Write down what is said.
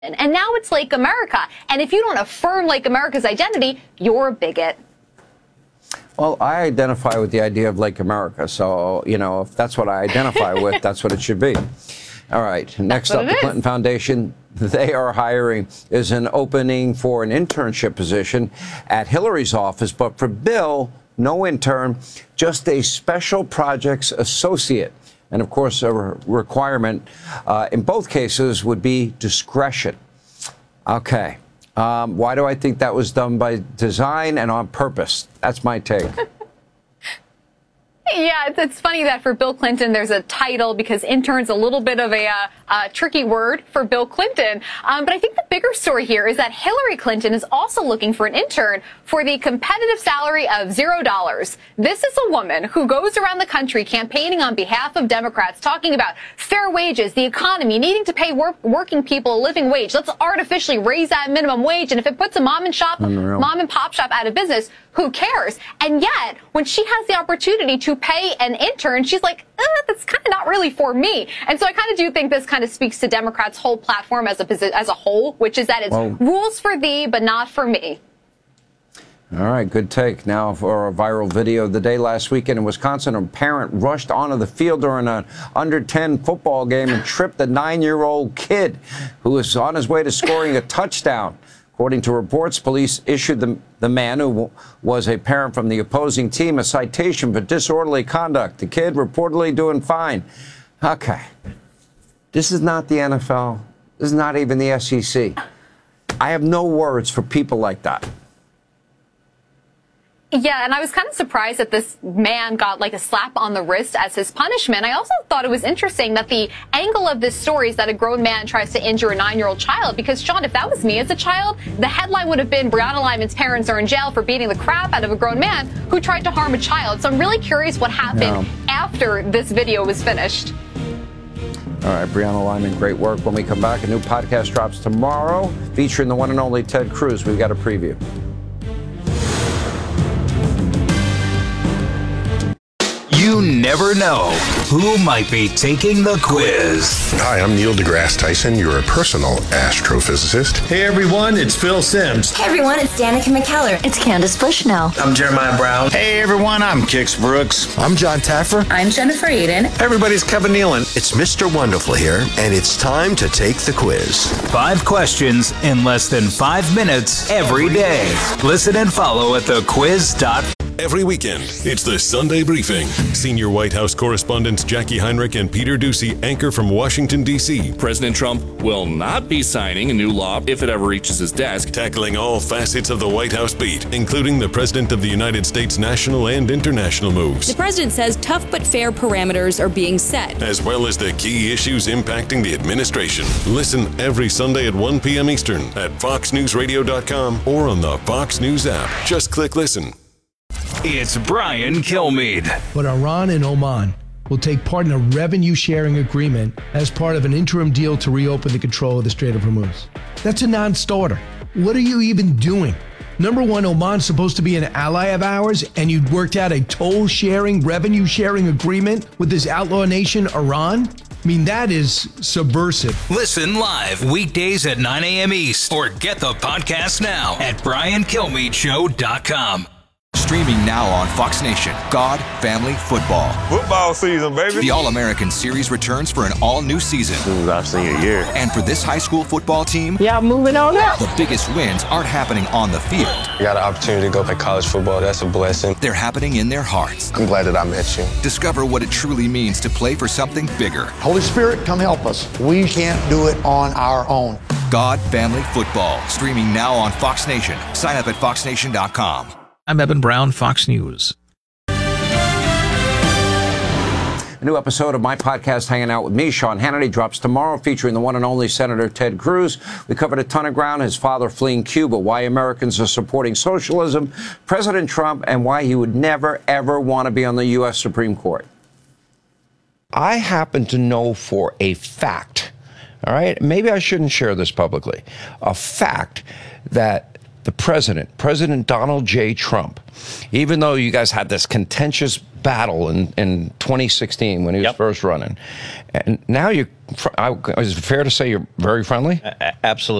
And now it's Lake America. And if you don't affirm Lake America's identity, you're a bigot. Well, I identify with the idea of Lake America. So, you know, if that's what I identify with, that's what it should be. All right. Next up, the Clinton Foundation, they are hiring is an opening for an internship position at Hillary's office. But for Bill, no intern, just a special projects associate. And, of course, a requirement in both cases would be discretion. Okay. Why do I think that was done by design and on purpose? That's my take. Yeah, it's funny that for Bill Clinton, there's a title because intern's a little bit of a tricky word for Bill Clinton. But I think the bigger story here is that Hillary Clinton is also looking for an intern for the competitive salary of $0. This is a woman who goes around the country campaigning on behalf of Democrats, talking about fair wages, the economy, needing to pay working people a living wage. Let's artificially raise that minimum wage. And if it puts a mom and pop shop out of business, who cares? And yet, when she has the opportunity to pay an intern, she's like, that's kind of not really for me. And so I kind of do think this kind of speaks to Democrats' whole platform as a whole, which is that it's rules for thee, but not for me. All right, good take. Now for a viral video of the day last weekend in Wisconsin, a parent rushed onto the field during an under-10 football game and tripped a 9-year-old kid who was on his way to scoring a touchdown. According to reports, police issued the man, who was a parent from the opposing team, a citation for disorderly conduct. The kid reportedly doing fine. Okay. This is not the NFL. This is not even the SEC. I have no words for people like that. Yeah, and I was kind of surprised that this man got like a slap on the wrist as his punishment. I also thought it was interesting that the angle of this story is that a grown man tries to injure a 9-year-old child. Because, Sean, if that was me as a child, the headline would have been Brianna Lyman's parents are in jail for beating the crap out of a grown man who tried to harm a child. So I'm really curious what happened after this video was finished. All right, Brianna Lyman, great work. When we come back, a new podcast drops tomorrow featuring the one and only Ted Cruz. We've got a preview. You never know who might be taking the quiz. Hi, I'm Neil deGrasse Tyson, your personal astrophysicist. Hey everyone, it's Phil Simms. Hey everyone, it's Danica McKellar. It's Candace Bushnell. I'm Jeremiah Brown. Hey everyone, I'm Kix Brooks. I'm John Taffer. I'm Jennifer Aiden. Everybody's Kevin Nealon. It's Mr. Wonderful here, and it's time to take the quiz. 5 questions in less than 5 minutes every day. Listen and follow at thequiz.com. Every weekend, it's the Sunday Briefing. Senior White House correspondents Jackie Heinrich and Peter Doocy anchor from Washington, D.C. President Trump will not be signing a new law if it ever reaches his desk. Tackling all facets of the White House beat, including the President of the United States national and international moves. The president says tough but fair parameters are being set, as well as the key issues impacting the administration. Listen every Sunday at 1 p.m. Eastern at FoxNewsRadio.com or on the Fox News app. Just click listen. It's Brian Kilmeade. But Iran and Oman will take part in a revenue-sharing agreement as part of an interim deal to reopen the control of the Strait of Hormuz. That's a non-starter. What are you even doing? Number one, Oman's supposed to be an ally of ours, and you'd worked out a toll-sharing, revenue-sharing agreement with this outlaw nation, Iran? I mean, that is subversive. Listen live weekdays at 9 a.m. East or get the podcast now at BrianKilmeadeShow.com. Streaming now on Fox Nation, God, Family, Football. Football season, baby. The All-American Series returns for an all-new season. This is our senior year. And for this high school football team, moving on up. The biggest wins aren't happening on the field. I got an opportunity to go play college football. That's a blessing. They're happening in their hearts. I'm glad that I met you. Discover what it truly means to play for something bigger. Holy Spirit, come help us. We can't do it on our own. God, Family, Football. Streaming now on Fox Nation. Sign up at foxnation.com. I'm Evan Brown, Fox News. A new episode of my podcast, Hanging Out with Me, Sean Hannity, drops tomorrow, featuring the one and only Senator Ted Cruz. We covered a ton of ground: his father fleeing Cuba, why Americans are supporting socialism, President Trump, and why he would never, ever want to be on the U.S. Supreme Court. I happen to know for a fact, all right, maybe I shouldn't share this publicly, a fact that the President Donald J. Trump, even though you guys had this contentious battle in 2016 when he was first running. And now is it fair to say you're very friendly? Absolutely.